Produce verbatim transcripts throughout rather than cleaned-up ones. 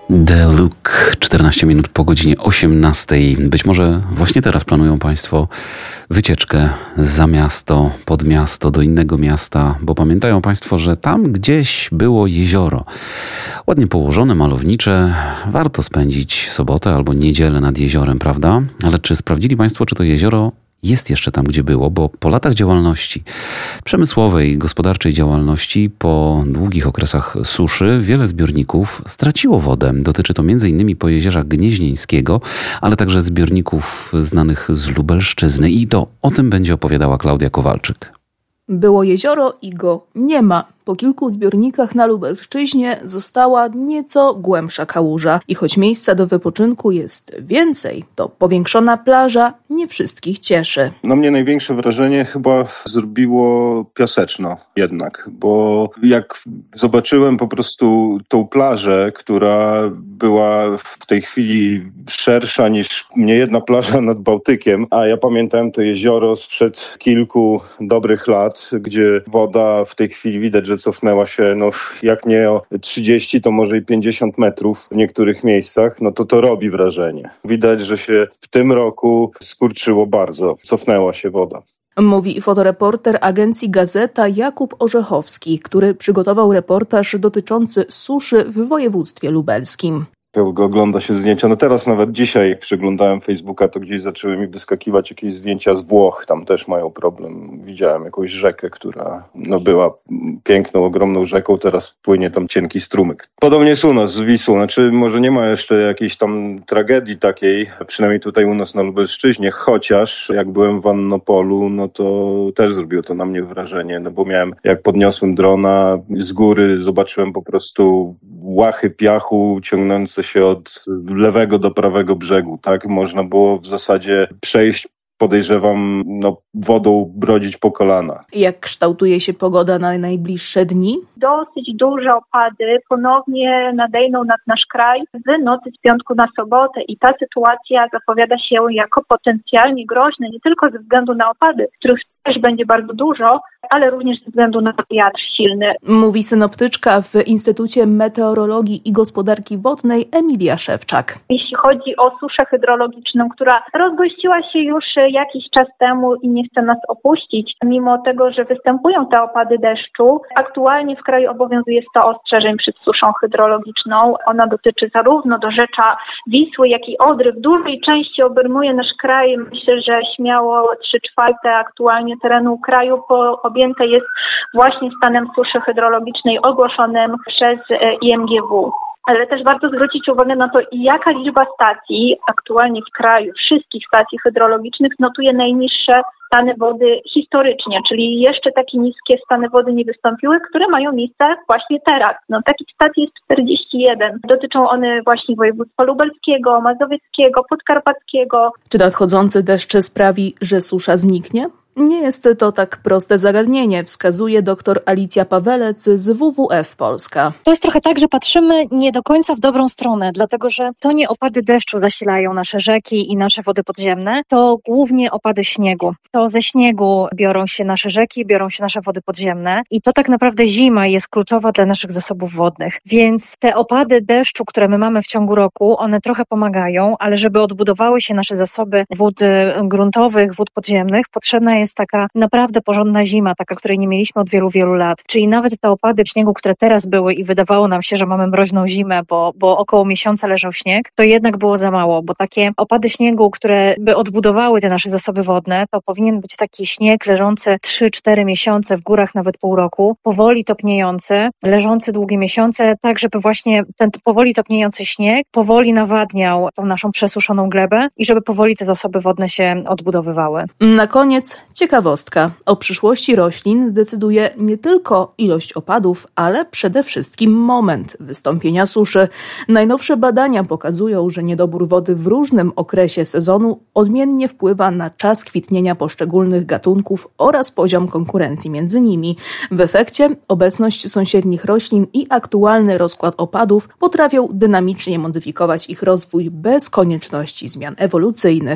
The Look, czternaście minut po godzinie osiemnastej. Być może właśnie teraz planują Państwo wycieczkę za miasto, pod miasto, do innego miasta, bo pamiętają Państwo, że tam gdzieś było jezioro. Ładnie położone, malownicze. Warto spędzić sobotę albo niedzielę nad jeziorem, prawda? Ale czy sprawdzili Państwo, czy to jezioro jest jeszcze tam, gdzie było? Bo po latach działalności, przemysłowej, gospodarczej działalności, po długich okresach suszy, wiele zbiorników straciło wodę. Dotyczy to między innymi Pojezierza Gnieźnieńskiego, ale także zbiorników znanych z Lubelszczyzny. I to o tym będzie opowiadała Klaudia Kowalczyk. Było jezioro i go nie ma. Po kilku zbiornikach na Lubelszczyźnie została nieco głębsza kałuża. I choć miejsca do wypoczynku jest więcej, to powiększona plaża nie wszystkich cieszy. No mnie największe wrażenie chyba zrobiło Piaseczno jednak, bo jak zobaczyłem po prostu tą plażę, która była w tej chwili szersza niż niejedna plaża nad Bałtykiem, a ja pamiętałem to jezioro sprzed kilku dobrych lat, gdzie woda w tej chwili widać, że cofnęła się, no jak nie o trzydzieści, to może i pięćdziesiąt metrów w niektórych miejscach, no to to robi wrażenie. Widać, że się w tym roku skurczyło bardzo, cofnęła się woda. Mówi fotoreporter agencji Gazeta Jakub Orzechowski, który przygotował reportaż dotyczący suszy w województwie lubelskim. Ogląda się zdjęcia. No teraz nawet dzisiaj, jak przeglądałem Facebooka, to gdzieś zaczęły mi wyskakiwać jakieś zdjęcia z Włoch. Tam też mają problem. Widziałem jakąś rzekę, która no była piękną, ogromną rzeką. Teraz płynie tam cienki strumyk. Podobnie jest u nas z Wisłą. Znaczy może nie ma jeszcze jakiejś tam tragedii takiej, przynajmniej tutaj u nas na Lubelszczyźnie, chociaż jak byłem w Annopolu, no to też zrobiło to na mnie wrażenie, no bo miałem, jak podniosłem drona z góry, zobaczyłem po prostu łachy piachu ciągnące się od lewego do prawego brzegu, tak? Można było w zasadzie przejść, podejrzewam, no, wodą brodzić po kolana. Jak kształtuje się pogoda na najbliższe dni? Dosyć duże opady ponownie nadejdą nad nasz kraj w nocy z piątku na sobotę i ta sytuacja zapowiada się jako potencjalnie groźna nie tylko ze względu na opady, których też będzie bardzo dużo, ale również ze względu na wiatr silny. Mówi synoptyczka w Instytucie Meteorologii i Gospodarki Wodnej Emilia Szewczak. Jeśli chodzi o suszę hydrologiczną, która rozgościła się już jakiś czas temu i nie chce nas opuścić, mimo tego, że występują te opady deszczu, aktualnie w kraju obowiązuje sto ostrzeżeń przed suszą hydrologiczną. Ona dotyczy zarówno dorzecza Wisły, jak i Odry. W dużej części obejmuje nasz kraj. Myślę, że śmiało trzy czwarte aktualnie terenu kraju po, objęte jest właśnie stanem suszy hydrologicznej ogłoszonym przez I M G W. Ale też warto zwrócić uwagę na to, jaka liczba stacji aktualnie w kraju, wszystkich stacji hydrologicznych notuje najniższe stany wody historycznie, czyli jeszcze takie niskie stany wody nie wystąpiły, które mają miejsce właśnie teraz. No, takich stacji jest czterdzieści jeden. Dotyczą one właśnie województwa lubelskiego, mazowieckiego, podkarpackiego. Czy nadchodzący deszcz sprawi, że susza zniknie? Nie jest to tak proste zagadnienie, wskazuje dr Alicja Pawelec z W W F Polska. To jest trochę tak, że patrzymy nie do końca w dobrą stronę, dlatego że to nie opady deszczu zasilają nasze rzeki i nasze wody podziemne, to głównie opady śniegu. To ze śniegu biorą się nasze rzeki, biorą się nasze wody podziemne i to tak naprawdę zima jest kluczowa dla naszych zasobów wodnych. Więc te opady deszczu, które my mamy w ciągu roku, one trochę pomagają, ale żeby odbudowały się nasze zasoby wód gruntowych, wód podziemnych, potrzebna jest taka naprawdę porządna zima, taka, której nie mieliśmy od wielu, wielu lat. Czyli nawet te opady śniegu, które teraz były i wydawało nam się, że mamy mroźną zimę, bo, bo około miesiąca leżał śnieg, to jednak było za mało, bo takie opady śniegu, które by odbudowały te nasze zasoby wodne, to powinien być taki śnieg leżący trzy cztery miesiące, w górach nawet pół roku, powoli topniejący, leżący długie miesiące, tak żeby właśnie ten powoli topniejący śnieg powoli nawadniał tą naszą przesuszoną glebę i żeby powoli te zasoby wodne się odbudowywały. Na koniec ciekawostka. O przyszłości roślin decyduje nie tylko ilość opadów, ale przede wszystkim moment wystąpienia suszy. Najnowsze badania pokazują, że niedobór wody w różnym okresie sezonu odmiennie wpływa na czas kwitnienia poszczególnych gatunków oraz poziom konkurencji między nimi. W efekcie obecność sąsiednich roślin i aktualny rozkład opadów potrafią dynamicznie modyfikować ich rozwój bez konieczności zmian ewolucyjnych.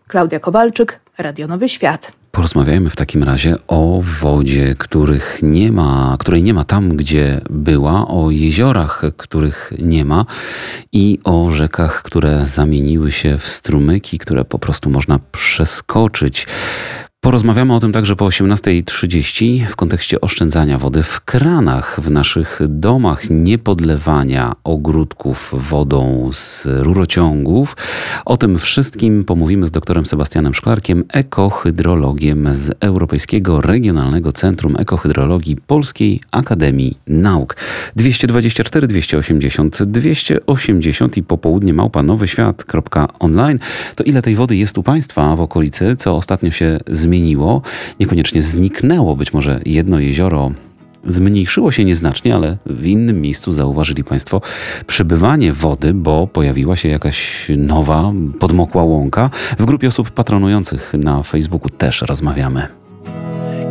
Klaudia Kowalczyk, Radio Nowy Świat. Porozmawiajmy w takim razie o wodzie, których nie ma, której nie ma tam, gdzie była, o jeziorach, których nie ma i o rzekach, które zamieniły się w strumyki, które po prostu można przeskoczyć. Porozmawiamy o tym także po osiemnastej trzydzieści w kontekście oszczędzania wody w kranach w naszych domach, niepodlewania ogródków wodą z rurociągów. O tym wszystkim pomówimy z doktorem Sebastianem Szklarkiem, ekohydrologiem z Europejskiego Regionalnego Centrum Ekohydrologii Polskiej Akademii Nauk. dwieście dwadzieścia cztery dwieście osiemdziesiąt dwieście osiemdziesiąt i popołudnie małpa nowyświat kropka online. To ile tej wody jest u Państwa w okolicy, co ostatnio się zmieniło? Niekoniecznie zniknęło, być może jedno jezioro zmniejszyło się nieznacznie, ale w innym miejscu zauważyli Państwo przebywanie wody, bo pojawiła się jakaś nowa, podmokła łąka. W grupie osób patronujących na Facebooku też rozmawiamy.